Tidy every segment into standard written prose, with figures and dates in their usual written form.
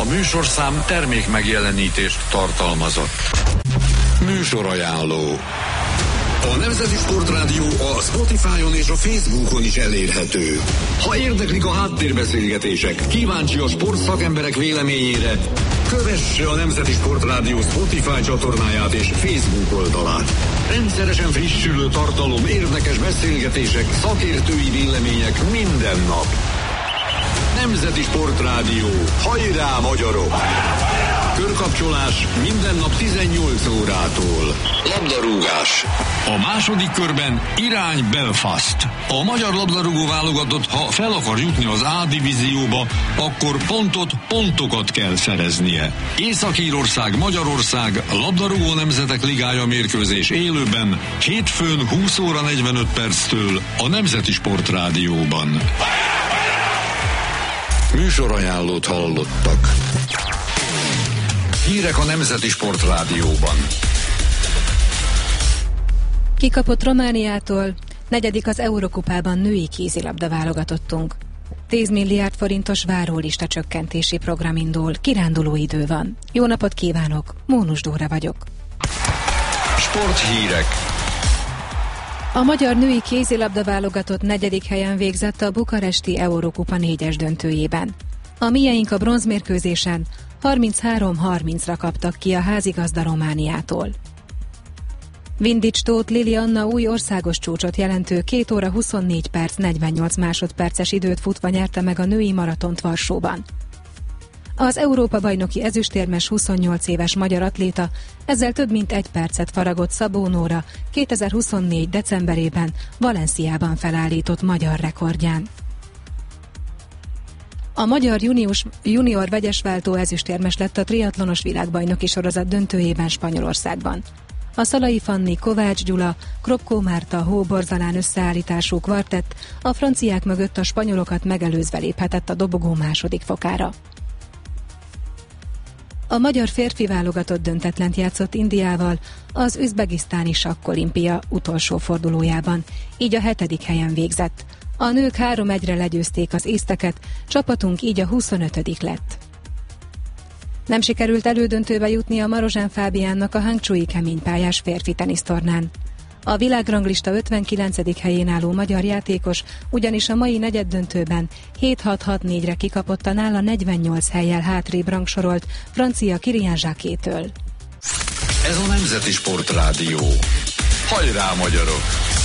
műsorszám termék megjelenítést tartalmazott. Műsorajánló. A Nemzeti Sportrádió a Spotify-on és a Facebookon is elérhető. Ha érdeklik a háttérbeszélgetések, kíváncsi a sportszakemberek véleményére, kövesse a Nemzeti Sportrádió Spotify csatornáját és Facebook oldalát. Rendszeresen frissülő tartalom, érdekes beszélgetések, szakértői vélemények minden nap. Nemzeti Sportrádió. Hajrá, magyarok! Körkapcsolás minden nap 18 órától. Labdarúgás. A második körben irány Belfast. A magyar labdarúgó válogatott, ha fel akar jutni az A divízióba, akkor pontokat kell szereznie. Észak-Írország, Magyarország, labdarúgó nemzetek ligája mérkőzés élőben, hétfőn 20 óra 45 perctől a Nemzeti Sportrádióban. Műsorajánlót hallottak. Hírek a Nemzeti Sportrádióban. Kikapott Romániától, 4. az Eurokupában női kézilabda válogatottunk. 10 milliárd forintos várólista csökkentési program indul, kiránduló idő van. Jó napot kívánok, Mónus Dóra vagyok. Sporthírek. A magyar női kézilabda válogatott 4. helyen végzett a bukaresti Eurokupa 4-es döntőjében. A mieink a bronzmérkőzésen 33-30-ra kaptak ki a házigazda Romániától. Vindics Tóth Lili Anna új országos csúcsot jelentő 2 óra 24 perc 48 másodperces időt futva nyerte meg a női maratont Varsóban. Az Európa-bajnoki ezüstérmes 28 éves magyar atléta ezzel több mint 1 percet faragott Szabó Nóra 2024. decemberében Valenciában felállított magyar rekordján. A magyar junior vegyesváltó ezüstérmes lett a triatlonos világbajnoki sorozat döntőjében Spanyolországban. A Szalai Fanni, Kovács Gyula, Kropkó Márta, Hóborzalán összeállítású kvartett a franciák mögött a spanyolokat megelőzve léphetett a dobogó második fokára. A magyar férfi válogatott döntetlent játszott Indiával az üzbegisztáni sakkolimpia utolsó fordulójában, így a 7. helyen végzett. A nők 3-1-re legyőzték az észteket, csapatunk így a 25. lett. Nem sikerült elődöntőbe jutni a Marozsán Fábiánnak a hangcsúi keménypályás férfi tenisztornán. A világranglista 59. helyén álló magyar játékos ugyanis a mai negyeddöntőben 7-6-6-4-re kikapott a nála 48 hellyel hátrébb rangsorolt francia Kirian Jacquet-től. Ez a Nemzeti Sportrádió. Hajrá, magyarok!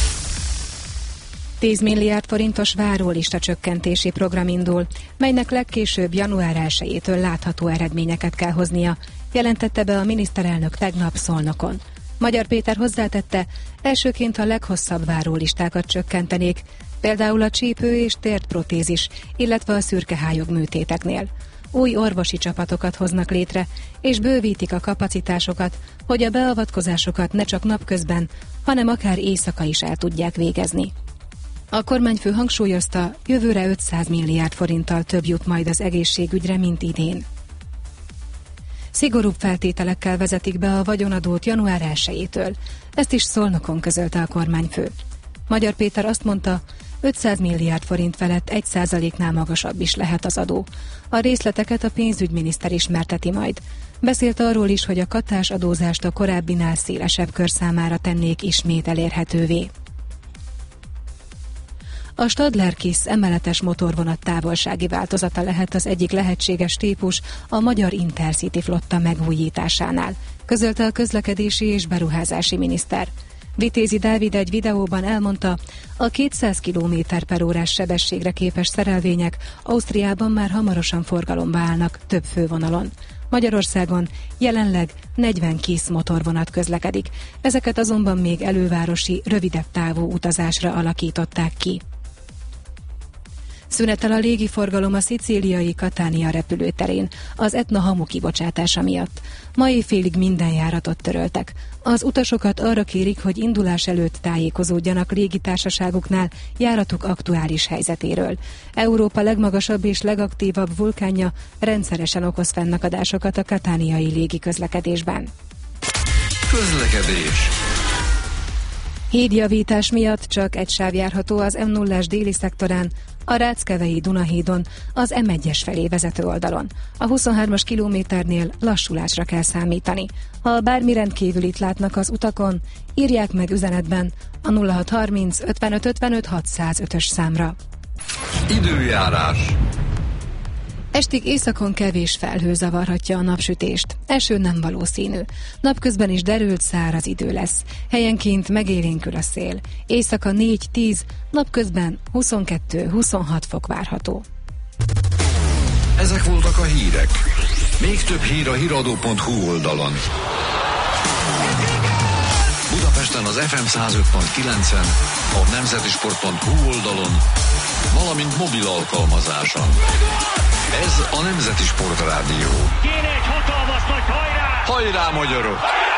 10 milliárd forintos várólista csökkentési program indul, melynek legkésőbb január 1-től látható eredményeket kell hoznia, jelentette be a miniszterelnök tegnap Szolnokon. Magyar Péter hozzátette, elsőként a leghosszabb várólistákat csökkentenék, például a csípő és térdprotézis, illetve a szürkehályog műtéteknél. Új orvosi csapatokat hoznak létre, és bővítik a kapacitásokat, hogy a beavatkozásokat ne csak napközben, hanem akár éjszaka is el tudják végezni. A kormányfő hangsúlyozta, jövőre 500 milliárd forinttal több jut majd az egészségügyre, mint idén. Szigorúbb feltételekkel vezetik be a vagyonadót január 1-től. Ezt is Szolnokon közölte a kormányfő. Magyar Péter azt mondta, 500 milliárd forint felett 1%-nál magasabb is lehet az adó. A részleteket a pénzügyminiszter ismerteti majd. Beszélt arról is, hogy a kattás adózást a korábbinál szélesebb kör számára tennék ismét elérhetővé. A Stadler Kiss emeletes motorvonat távolsági változata lehet az egyik lehetséges típus a magyar Intercity flotta megújításánál, közölte a közlekedési és beruházási miniszter. Vitézi Dávid egy videóban elmondta, a 200 km/h sebességre képes szerelvények Ausztriában már hamarosan forgalomba állnak több fővonalon. Magyarországon jelenleg 40 Kiss motorvonat közlekedik, ezeket azonban még elővárosi, rövidebb távú utazásra alakították ki. Szünetel a légiforgalom a szicíliai Catania repülőterén az Etna hamu kibocsátása miatt. Ma éjfélig minden járatot töröltek. Az utasokat arra kérik, hogy indulás előtt tájékozódjanak légitársaságuknál járatuk aktuális helyzetéről. Európa legmagasabb és legaktívabb vulkánja rendszeresen okoz fennakadásokat a cataniai légiközlekedésben. Közlekedés. Hídjavítás miatt csak egy sáv járható az M0-as déli szektorán, a Ráckevei Dunahídon, az M1-es felé vezető oldalon. A 23-as kilométernél lassulásra kell számítani. Ha bármi rendkívülit látnak az utakon, írják meg üzenetben a 0630 55 55 605-ös számra. Időjárás. Estig északon kevés felhő zavarhatja a napsütést. Eső nem valószínű. Napközben is derült, száraz idő lesz. Helyenként megélénkül a szél. Éjszaka 4-10, napközben 22-26 fok várható. Ezek voltak a hírek. Még több hír a hiradó.hu oldalon. Budapesten az FM 105.9-en, a nemzetisport.hu oldalon, valamint mobil alkalmazáson. Ez a Nemzeti Sport Rádió. Kéne egy hatalmas nagy hajrá! Hajrá, magyarok!